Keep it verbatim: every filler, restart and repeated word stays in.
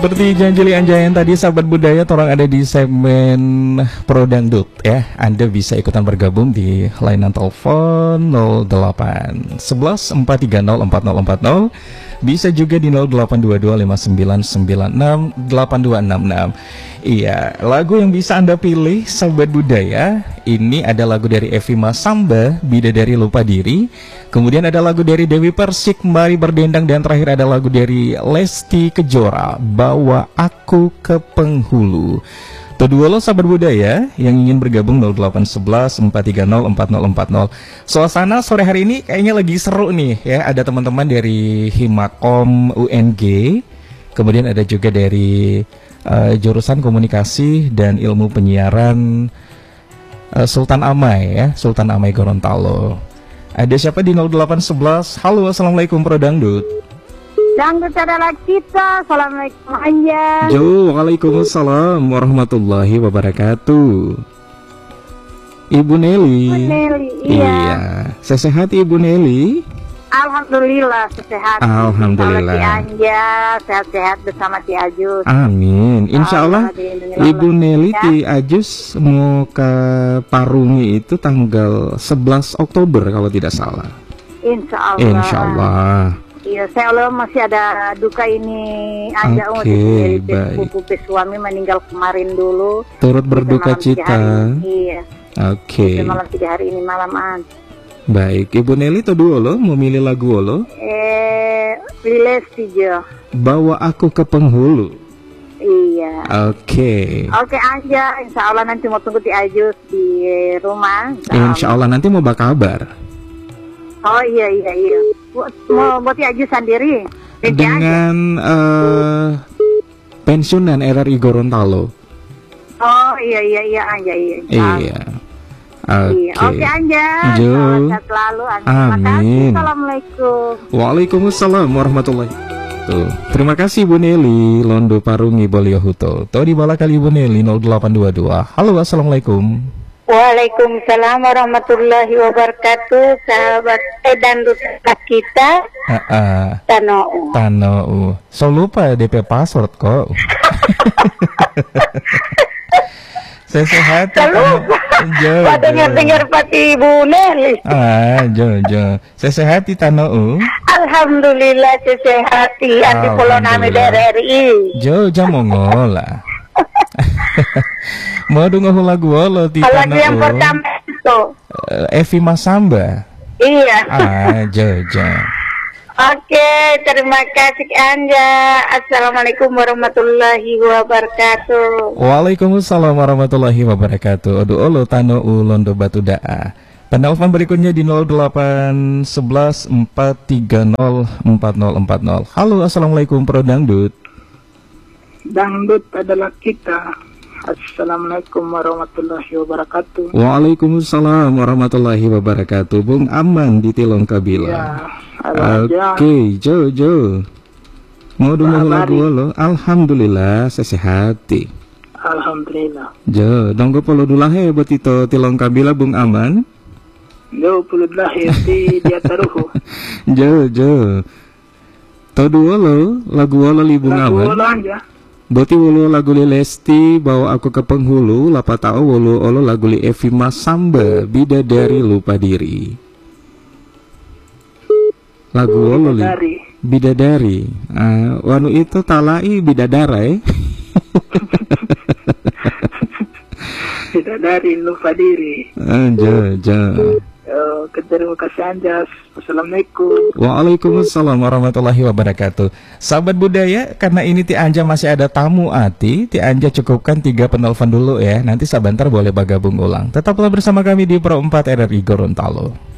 Seperti janji anjayan tadi, sahabat budaya, orang ada di segmen Pro Dangdut ya. Anda bisa ikutan bergabung di layanan telepon nol delapan sebelas empat tiga nol empat nol empat nol. Bisa juga di nol delapan dua dua lima sembilan sembilan enam delapan dua enam enam. Iya, lagu yang bisa Anda pilih, sahabat budaya, ini ada lagu dari Evi Masamba, Bidadari Lupa Diri. Kemudian ada lagu dari Dewi Persik, Mari Berdendang. Dan terakhir ada lagu dari Lesti Kejora, Bawa Aku ke Penghulu. Tuh dua lo sahabat budaya yang ingin bergabung nol delapan sebelas empat tiga nol empat nol empat nol. Suasana sore hari ini kayaknya lagi seru nih ya. Ada teman-teman dari Himakom U N G. Kemudian ada juga dari uh, jurusan komunikasi dan ilmu penyiaran uh, Sultan Amai ya, Sultan Amai Gorontalo. Ada siapa di nol delapan sebelas? Halo, assalamualaikum Pro Dangdut. Dangdut adalah kita. Assalamualaikum Anja. Jo, waalaikumsalam warahmatullahi wabarakatuh. Ibu Nelly. Ibu Nelly, iya. Iya. Sehat Ibu Nelly? Alhamdulillah sehat. Alhamdulillah. Ti Anja sehat-sehat bersama Ti Ajus. Amin. Insya Allah Ibu Nelly ya. Ti Ajus mau ke Parungi itu tanggal sebelas Oktober kalau tidak salah. Insya Allah. Insya Allah. Iya, saya Allah masih ada duka ini Anja. Oke, Umur baik. Pupu suami meninggal kemarin dulu. Turut berduka cita. Iya. Oke. Okay. Malam tiga hari ini malaman. Baik, Ibu Nelly tuh dulu lo mau milih lagu lo? Eh, Lesti Jo. Bawa Aku ke Penghulu. Iya. Oke. Okay. Oke Anja, insya Allah nanti mau tunggu Ti Ajus di rumah. Insya Allah, insya Allah nanti mau kabar. Oh iya iya iya. Mau buat Ti Ajus sendiri. Dengan uh, pensiunan R R I Gorontalo. Oh iya iya iya Anja iya. Iya. Oke. Okay. Oke Anja. Jo. Sehat selalu Anja. Amin. Assalamualaikum. Waalaikumsalam warahmatullahi. Tuh, terima kasih Bu Nelly, Londo Parungi Boliohuto. Tuh di bala kali Bu Nelly nol delapan dua dua. Halo, assalamualaikum. Waalaikumsalam warahmatullahi wabarakatuh. Sahabat eh Dangdut kita. Uh, uh, Tano. Tano. So lupa D P password kok. Saya sehat. Kalau Pak dengar-dengar Pati Ibu Nelly. Ah, jo jo. Saya sehat di Tano. Alhamdulillah saya sehat. Andi Poloname dari R I. Jo jo mongola. Mau dengar lagu lo di Tano. Lagu yang pertama itu. Evi Masamba. Iya. Ah, jo jo. Oke, terima kasih Anja. Assalamualaikum warahmatullahi wabarakatuh. Waalaikumsalam warahmatullahi wabarakatuh. Aduh olo Tano Londo Batu Daa. Penelpon berikutnya di nol delapan sebelas empat tiga nol empat nol empat nol. Halo, assalamualaikum Pro Dangdut. Dangdut adalah kita. Assalamualaikum warahmatullahi wabarakatuh. Waalaikumsalam warahmatullahi wabarakatuh. Bung Aman di Tilong Kabila. Ya. Oke, okay, Jo Jo. Mau dengar lagu lo? Alhamdulillah, saya sehat. Alhamdulillah. Jo, donggo polo dulahe buat itu Tilong Kabila Bung Aman. Jo polo dulahe di dia taruh. Jo Jo. Tahu dua lo lagu lo li Bung Aman. Lagu lo aja. Boti wolo lagu li Lesti Bawa Aku ke Penghulu. Lapa tahu wolo olo lagu li Evi Masamba Bidadari Lupa Diri. Lagu lo li Bidadari. Uh, wanu itu talai bidadara eh. Bidadari lupa diri. Aja aja. Oh, terima kasih Anjas. Assalamualaikum. Waalaikumsalam warahmatullahi wabarakatuh. Sahabat budaya, karena ini Ti Anja masih ada tamu Ati, Ti Anja cukupkan tiga penelpon dulu ya. Nanti sabantar boleh bergabung ulang. Tetaplah bersama kami di Pro empat R R I Gorontalo.